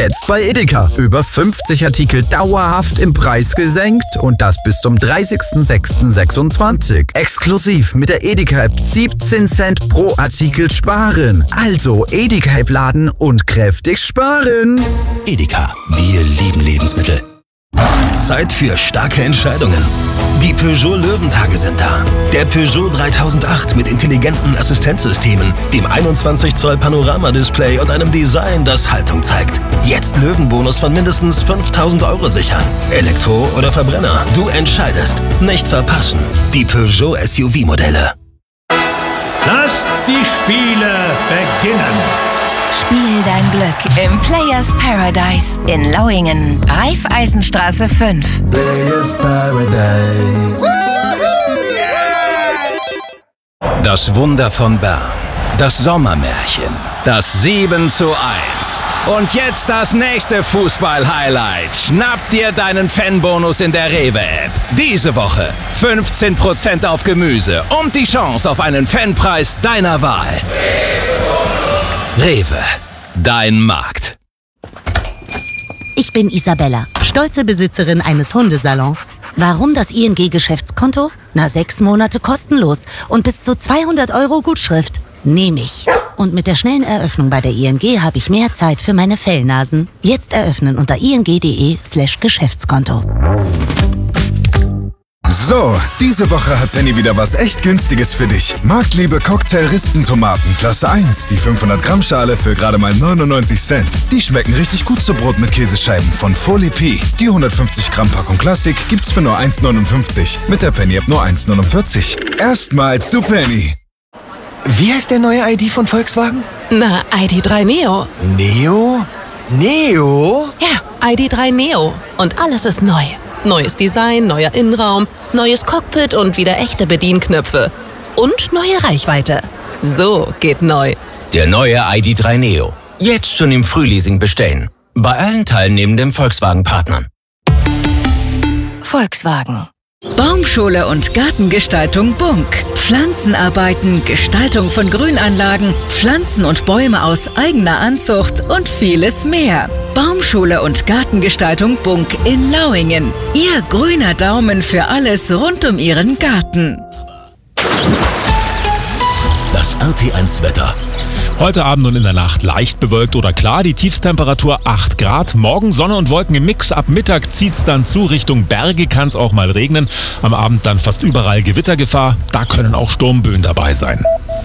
Jetzt bei Edeka. Über 50 Artikel dauerhaft im Preis gesenkt und das bis zum 30.06.26. Exklusiv mit der Edeka-App 17 Cent pro Artikel sparen. Also Edeka-App laden und kräftig sparen. Edeka, wir lieben Lebensmittel. Zeit für starke Entscheidungen. Die Peugeot Löwentage sind da. Der Peugeot 3008 mit intelligenten Assistenzsystemen, dem 21 Zoll Panoramadisplay und einem Design, das Haltung zeigt. Jetzt Löwenbonus von mindestens 5.000 € sichern. Elektro oder Verbrenner, du entscheidest. Nicht verpassen. Die Peugeot SUV-Modelle. Lasst die Spiele beginnen. Spiel dein Glück im Players Paradise in Lauingen. Raiffeisenstraße 5. Players Paradise. Das Wunder von Bern. Das Sommermärchen. Das 7:1. Und jetzt das nächste Fußball-Highlight. Schnapp dir deinen Fanbonus in der Rewe-App. Diese Woche 15% auf Gemüse und die Chance auf einen Fanpreis deiner Wahl. Rewe, dein Markt. Ich bin Isabella, stolze Besitzerin eines Hundesalons. Warum das ING-Geschäftskonto? 6 Monate kostenlos und bis zu 200 € Gutschrift. Nehme ich. Und mit der schnellen Eröffnung bei der ING habe ich mehr Zeit für meine Fellnasen. Jetzt eröffnen unter ing.de/Geschäftskonto. So, diese Woche hat Penny wieder was echt Günstiges für dich. Marktliebe Cocktail-Rispentomaten Klasse 1, die 500 Gramm Schale für gerade mal 99 Cent. Die schmecken richtig gut zu Brot mit Käsescheiben von Folie P. Die 150 Gramm Packung Klassik gibt's für nur 1,59. Mit der Penny App nur 1,49. Erstmals zu Penny. Wie heißt der neue ID von Volkswagen? Na, ID.3 Neo. Neo? Neo? Ja, ID.3 Neo. Und alles ist neu. Neues Design, neuer Innenraum, neues Cockpit und wieder echte Bedienknöpfe. Und neue Reichweite. So geht neu. Der neue ID.3 Neo. Jetzt schon im Frühleasing bestellen. Bei allen teilnehmenden Volkswagen-Partnern. Volkswagen. Baumschule und Gartengestaltung Bunk. Pflanzenarbeiten, Gestaltung von Grünanlagen, Pflanzen und Bäume aus eigener Anzucht und vieles mehr. Baumschule und Gartengestaltung Bunk in Lauingen. Ihr grüner Daumen für alles rund um Ihren Garten. Das RT1 Wetter. Heute Abend und in der Nacht leicht bewölkt oder klar, die Tiefstemperatur 8 Grad. Morgen Sonne und Wolken im Mix, ab Mittag zieht's dann zu, Richtung Berge kann es auch mal regnen. Am Abend dann fast überall Gewittergefahr, da können auch Sturmböen dabei sein.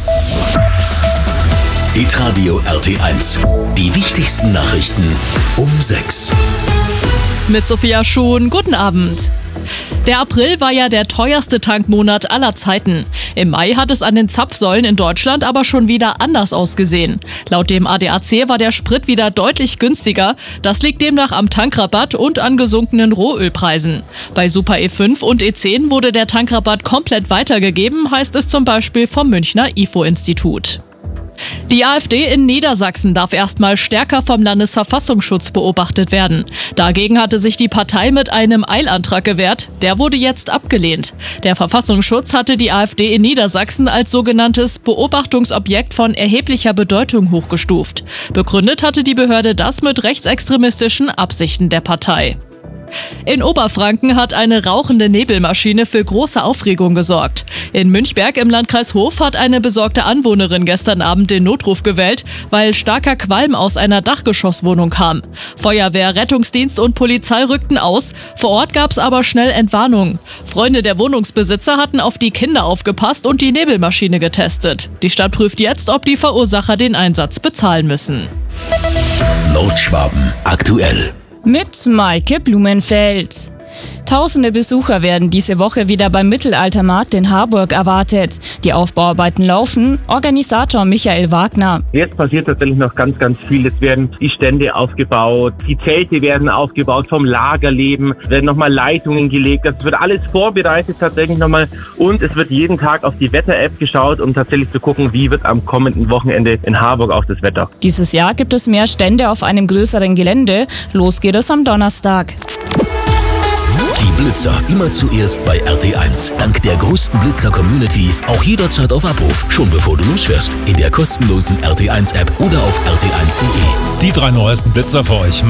Hitradio RT1. Die wichtigsten Nachrichten um 6. Mit Sophia Schuhn, guten Abend. Der April war ja der teuerste Tankmonat aller Zeiten. Im Mai hat es an den Zapfsäulen in Deutschland aber schon wieder anders ausgesehen. Laut dem ADAC war der Sprit wieder deutlich günstiger. Das liegt demnach am Tankrabatt und an gesunkenen Rohölpreisen. Bei Super E5 und E10 wurde der Tankrabatt komplett weitergegeben, heißt es zum Beispiel vom Münchner IFO-Institut. Die AfD in Niedersachsen darf erstmal stärker vom Landesverfassungsschutz beobachtet werden. Dagegen hatte sich die Partei mit einem Eilantrag gewehrt. Der wurde jetzt abgelehnt. Der Verfassungsschutz hatte die AfD in Niedersachsen als sogenanntes Beobachtungsobjekt von erheblicher Bedeutung hochgestuft. Begründet hatte die Behörde das mit rechtsextremistischen Absichten der Partei. In Oberfranken hat eine rauchende Nebelmaschine für große Aufregung gesorgt. In Münchberg im Landkreis Hof hat eine besorgte Anwohnerin gestern Abend den Notruf gewählt, weil starker Qualm aus einer Dachgeschosswohnung kam. Feuerwehr, Rettungsdienst und Polizei rückten aus. Vor Ort gab es aber schnell Entwarnung. Freunde der Wohnungsbesitzer hatten auf die Kinder aufgepasst und die Nebelmaschine getestet. Die Stadt prüft jetzt, ob die Verursacher den Einsatz bezahlen müssen. Nordschwaben aktuell. Mit Maike Blumenfeld. Tausende Besucher werden diese Woche wieder beim Mittelaltermarkt in Harburg erwartet. Die Aufbauarbeiten laufen. Organisator Michael Wagner. Jetzt passiert tatsächlich noch ganz, ganz viel. Es werden die Stände aufgebaut, die Zelte werden aufgebaut vom Lagerleben, es werden nochmal Leitungen gelegt. Das wird alles vorbereitet tatsächlich nochmal. Und es wird jeden Tag auf die Wetter-App geschaut, um tatsächlich zu gucken, wie wird am kommenden Wochenende in Harburg auch das Wetter. Dieses Jahr gibt es mehr Stände auf einem größeren Gelände. Los geht es am Donnerstag. Die Blitzer immer zuerst bei RT1. Dank der größten Blitzer-Community auch jederzeit auf Abruf. Schon bevor du losfährst. In der kostenlosen RT1-App oder auf rt1.de. Die 3 neuesten Blitzer für euch.